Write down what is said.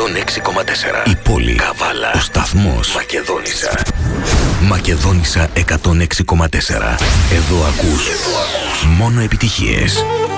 106,4. Η πόλη. Καβάλα. Ο σταθμός. Μακεδόνισσα. Μακεδόνισσα 106,4. Εδώ ακούς μόνο επιτυχίες.